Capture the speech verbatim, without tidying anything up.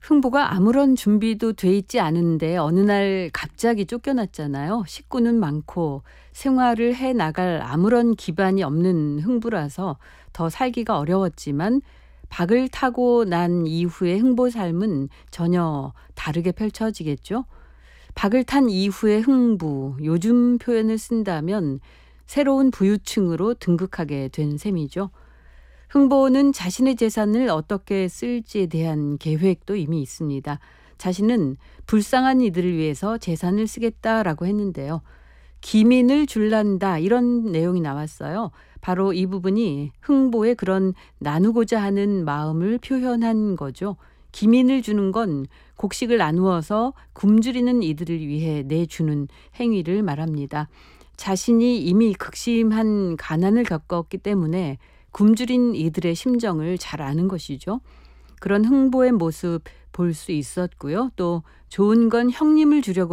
흥보가 아무런 준비도 돼 있지 않은데 어느 날 갑자기 쫓겨났잖아요. 식구는 많고 생활을 해 나갈 아무런 기반이 없는 흥부라서 더 살기가 어려웠지만 박을 타고 난 이후의 흥보 삶은 전혀 다르게 펼쳐지겠죠. 박을 탄 이후의 흥부, 요즘 표현을 쓴다면 새로운 부유층으로 등극하게 된 셈이죠. 흥보는 자신의 재산을 어떻게 쓸지에 대한 계획도 이미 있습니다. 자신은 불쌍한 이들을 위해서 재산을 쓰겠다라고 했는데요. 기민을 줄란다 이런 내용이 나왔어요. 바로 이 부분이 흥보의 그런 나누고자 하는 마음을 표현한 거죠. 기민을 주는 건 곡식을 나누어서 굶주리는 이들을 위해 내주는 행위를 말합니다. 자신이 이미 극심한 가난을 겪었기 때문에 굶주린 이들의 심정을 잘 아는 것이죠. 그런 흥보의 모습 볼 수 있었고요. 또 좋은 건 형님을 주려고